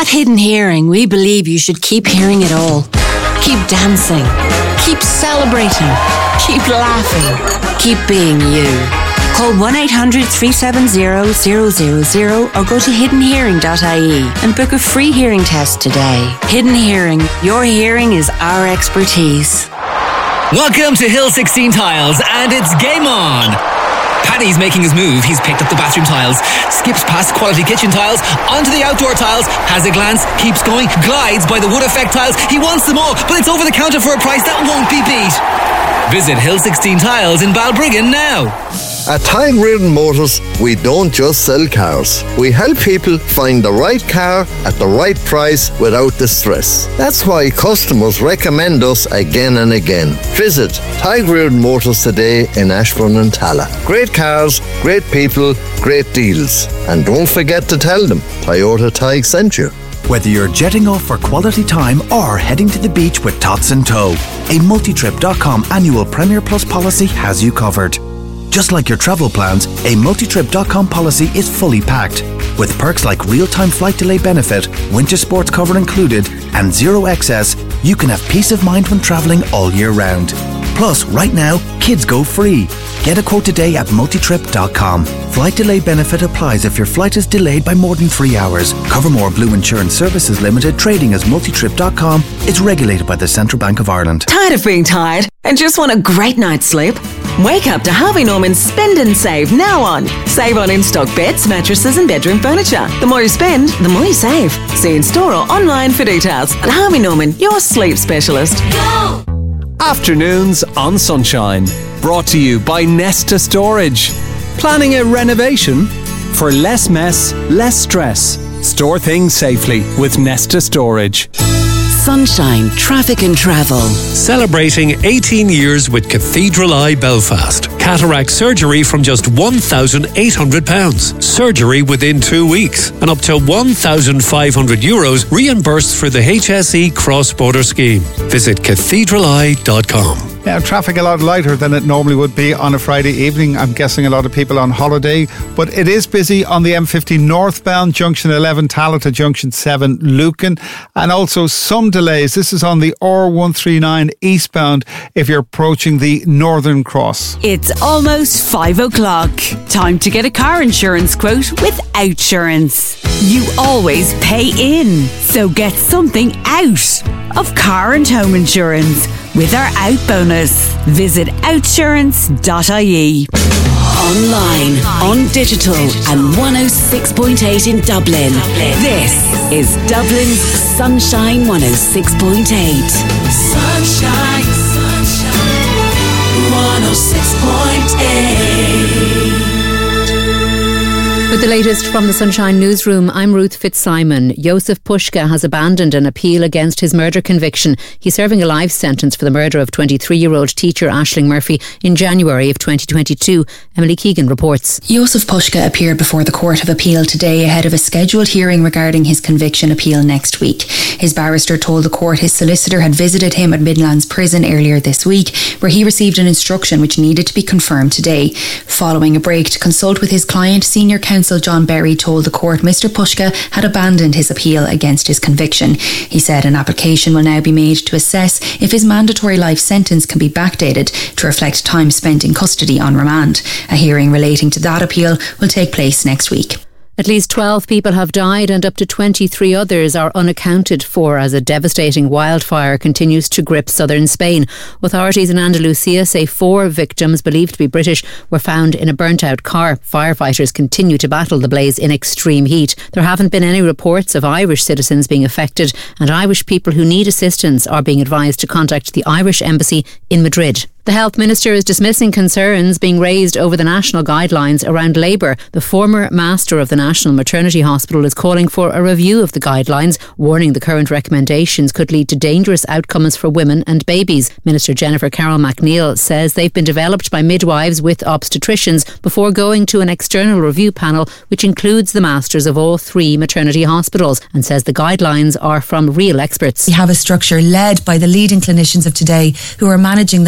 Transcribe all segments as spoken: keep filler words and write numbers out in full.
Hidden Hearing, we believe you should keep hearing it all. Keep dancing. Keep celebrating. Keep laughing. Keep being you. Call one eight hundred three seven zero zero zero zero or go to hidden hearing dot I E and book a free hearing test today. Hidden Hearing, your hearing is our expertise. Welcome to Hill sixteen Tiles, and it's game on! Paddy's making his move. He's picked up the bathroom tiles, skips past quality kitchen tiles, onto the outdoor tiles, has a glance, keeps going, glides by the wood effect tiles. He wants them all, but it's over the counter for a price that won't be beat. Visit Hill sixteen Tiles in Balbriggan now. At Tide Reardon Motors, we don't just sell cars. We help people find the right car at the right price without the stress. That's why customers recommend us again and again. Visit Tide Reardon Motors today in Ashbourne and Tala. Great cars, great people, great deals. And don't forget to tell them Toyota Tig sent you. Whether you're jetting off for quality time or heading to the beach with tots in tow, a multitrip dot com annual Premier Plus policy has you covered. Just like your travel plans, a multitrip dot com policy is fully packed. With perks like real-time flight delay benefit, winter sports cover included, and zero excess, you can have peace of mind when travelling all year round. Plus, right now, kids go free. Get a quote today at multitrip dot com. Flight delay benefit applies if your flight is delayed by more than three hours. Covermore Blue Insurance Services Limited, trading as multitrip dot com. It's regulated by the Central Bank of Ireland. Tired of being tired and just want a great night's sleep? Wake up to Harvey Norman's Spend and Save now on. Save on in-stock beds, mattresses and bedroom furniture. The more you spend, the more you save. See in store or online for details. At Harvey Norman, your sleep specialist. Go! Afternoons on Sunshine. Brought to you by Nesta Storage. Planning a renovation? For less mess, less stress. Store things safely with Nesta Storage. Sunshine, Traffic and Travel. Celebrating eighteen years with Cathedral Eye Belfast. Cataract surgery from just one thousand eight hundred pounds. Surgery within two weeks. And up to one thousand five hundred euros reimbursed for the H S E cross-border scheme. Visit cathedral eye dot com. Yeah, traffic a lot lighter than it normally would be on a Friday evening. I'm guessing a lot of people on holiday, but it is busy on the M fifty northbound, junction eleven, Tallaght to junction seven, Lucan, and also some delays. This is on the R one thirty-nine eastbound if you're approaching the Northern Cross. It's almost five o'clock. Time to get a car insurance quote with Outsurance. You always pay in, so get something out of car and home insurance with our Out bonus. Visit outsurance dot I E. Online, on digital and one oh six point eight in Dublin. This is Dublin's Sunshine one oh six point eight. Sunshine, sunshine, one oh six point eight. With the latest from the Sunshine Newsroom, I'm Ruth Fitzsimon. Josef Pushka has abandoned an appeal against his murder conviction. He's serving a life sentence for the murder of twenty-three-year-old teacher Aisling Murphy in January of twenty twenty-two. Emily Keegan reports. Josef Pushka appeared before the Court of Appeal today ahead of a scheduled hearing regarding his conviction appeal next week. His barrister told the court his solicitor had visited him at Midlands Prison earlier this week, where he received an instruction which needed to be confirmed today. Following a break to consult with his client, senior counsel John Berry told the court Mister Pushka had abandoned his appeal against his conviction. He said an application will now be made to assess if his mandatory life sentence can be backdated to reflect time spent in custody on remand. A hearing relating to that appeal will take place next week. At least twelve people have died and up to twenty-three others are unaccounted for as a devastating wildfire continues to grip southern Spain. Authorities in Andalusia say four victims, believed to be British, were found in a burnt-out car. Firefighters continue to battle the blaze in extreme heat. There haven't been any reports of Irish citizens being affected, and Irish people who need assistance are being advised to contact the Irish Embassy in Madrid. The Health Minister is dismissing concerns being raised over the national guidelines around labour. The former master of the National Maternity Hospital is calling for a review of the guidelines, warning the current recommendations could lead to dangerous outcomes for women and babies. Minister Jennifer Carroll McNeil says they've been developed by midwives with obstetricians before going to an external review panel which includes the masters of all three maternity hospitals, and says the guidelines are from real experts. We have a structure led by the leading clinicians of today who are managing that in a very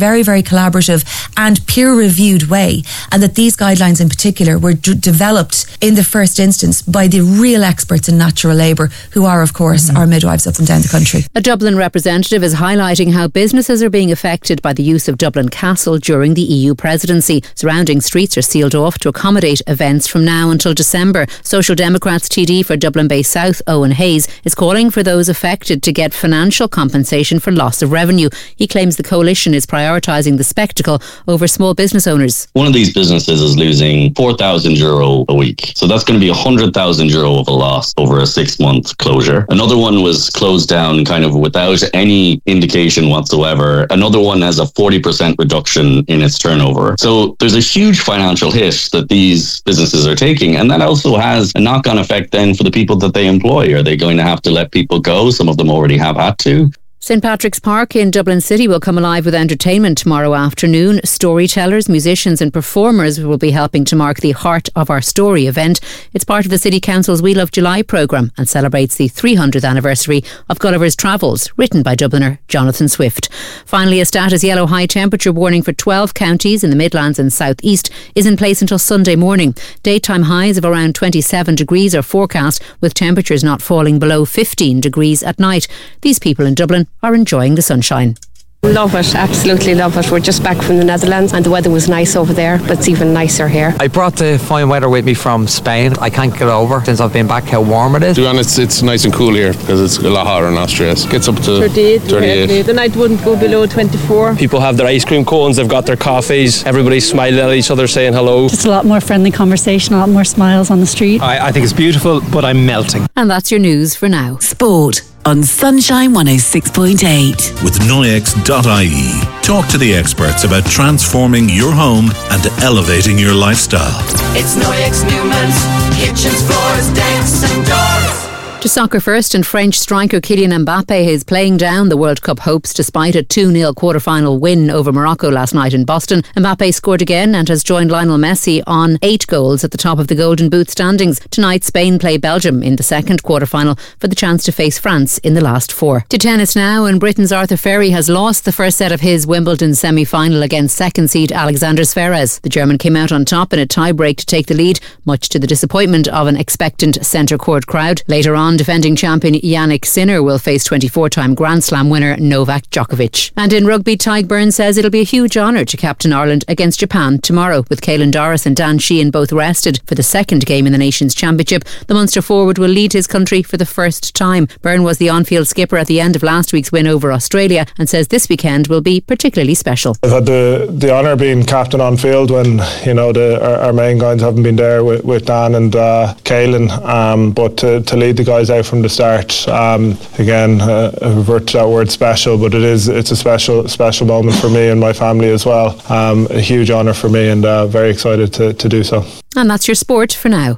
very, very collaborative and peer-reviewed way, and that these guidelines in particular were d- developed in the first instance by the real experts in natural labour, who are, of course, mm-hmm. our midwives up and down the country. A Dublin representative is highlighting how businesses are being affected by the use of Dublin Castle during the E U presidency. Surrounding streets are sealed off to accommodate events from now until December. Social Democrats T D for Dublin Bay South, Owen Hayes, is calling for those affected to get financial compensation for loss of revenue. He claims the coalition is prioritising the spectacle over small business owners. One of these businesses is losing four thousand euro a week. So that's going to be one hundred thousand euro of a loss over a six-month closure. Another one was closed down kind of without any indication whatsoever. Another one has a forty percent reduction in its turnover. So there's a huge financial hit that these businesses are taking. And that also has a knock-on effect then for the people that they employ. Are they going to have to let people go? Some of them already have had to. St Patrick's Park in Dublin City will come alive with entertainment tomorrow afternoon. Storytellers, musicians and performers will be helping to mark the Heart of Our Story event. It's part of the City Council's We Love July programme and celebrates the three hundredth anniversary of Gulliver's Travels, written by Dubliner Jonathan Swift. Finally, a status yellow high temperature warning for twelve counties in the Midlands and South East is in place until Sunday morning. Daytime highs of around twenty-seven degrees are forecast, with temperatures not falling below fifteen degrees at night. These people in Dublin are enjoying the sunshine. Love it, absolutely love it. We're just back from the Netherlands and the weather was nice over there, but it's even nicer here. I brought the fine weather with me from Spain. I can't get over since I've been back how warm it is. To be honest, it's nice and cool here because it's a lot hotter in Austria. It gets up to thirty-eight. thirty-eight. The night wouldn't go below twenty-four. People have their ice cream cones, they've got their coffees, everybody's smiling at each other saying hello. Just a lot more friendly conversation, a lot more smiles on the street. I, I think it's beautiful, but I'm melting. And that's your news for now. Sport on Sunshine one oh six point eight. With Noyex dot I E. Talk to the experts about transforming your home and elevating your lifestyle. It's Noyex Newman's kitchens, floors, decks and doors. To soccer first, and French striker Kylian Mbappe is playing down the World Cup hopes despite a two nil quarter-final win over Morocco last night in Boston. Mbappe scored again and has joined Lionel Messi on eight goals at the top of the Golden Boot standings. Tonight, Spain play Belgium in the second quarter-final for the chance to face France in the last four. To tennis now, and Britain's Arthur Ferry has lost the first set of his Wimbledon semi-final against second seed Alexander Zverev. The German came out on top in a tie-break to take the lead, much to the disappointment of an expectant centre court crowd. Later on, defending champion Yannick Sinner will face twenty-four-time Grand Slam winner Novak Djokovic. And in rugby, Tadhg Beirne says it'll be a huge honour to captain Ireland against Japan tomorrow. With Caelan Doris and Dan Sheehan both rested for the second game in the Nations Championship, the Munster forward will lead his country for the first time. Beirne was the on-field skipper at the end of last week's win over Australia and says this weekend will be particularly special. I've had the, the honour of being captain on field when, you know, the, our, our main guys haven't been there with, with Dan and uh, Caelan, um, but to, to lead the guys out from the start, um, again, uh, I revert to that word special, but it is it's a special special moment for me and my family as well. Um, a huge honour for me, and uh, very excited to, to do so. And that's your sport for now.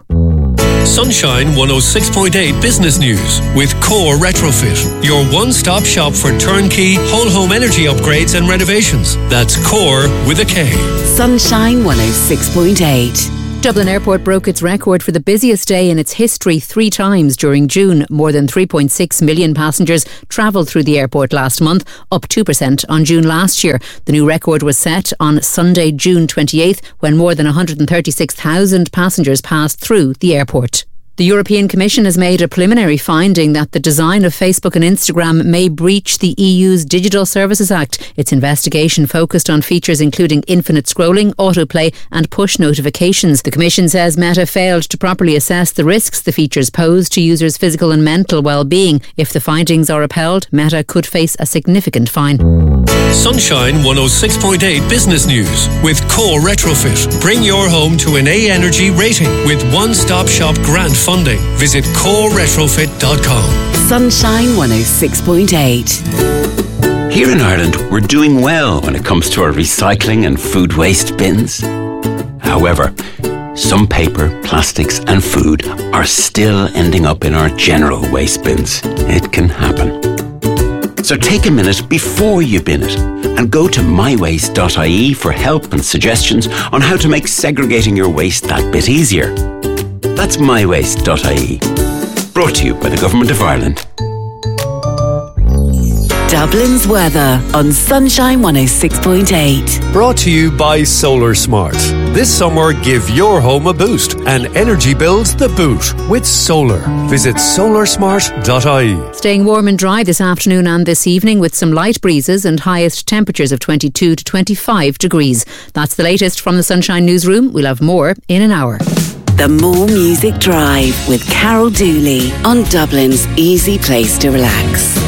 Sunshine one oh six point eight Business News with Core Retrofit, your one-stop shop for turnkey whole home energy upgrades and renovations. That's Core with a K. Sunshine one oh six point eight. Dublin Airport broke its record for the busiest day in its history three times during June. More than three point six million passengers travelled through the airport last month, up two percent on June last year. The new record was set on Sunday, June twenty-eighth, when more than one hundred thirty-six thousand passengers passed through the airport. The European Commission has made a preliminary finding that the design of Facebook and Instagram may breach the E U's Digital Services Act. Its investigation focused on features including infinite scrolling, autoplay and push notifications. The Commission says Meta failed to properly assess the risks the features pose to users' physical and mental well-being. If the findings are upheld, Meta could face a significant fine. Sunshine one oh six point eight Business News with Core Retrofit. Bring your home to an A Energy rating with one-stop shop grant funding. Visit core retrofit dot com. Sunshine one oh six point eight. Here in Ireland, we're doing well when it comes to our recycling and food waste bins. However, some paper, plastics and food are still ending up in our general waste bins. It can happen. So take a minute before you bin it and go to my waste dot I E for help and suggestions on how to make segregating your waste that bit easier. That's my waste dot I E. Brought to you by the Government of Ireland. Dublin's weather on Sunshine one oh six point eight. Brought to you by Solar Smart. This summer, give your home a boost and energy bills the boot with solar. Visit solar smart dot I E. Staying warm and dry this afternoon and this evening with some light breezes and highest temperatures of twenty-two to twenty-five degrees. That's the latest from the Sunshine Newsroom. We'll have more in an hour. The More Music Drive with Carol Dooley on Dublin's easy place to relax.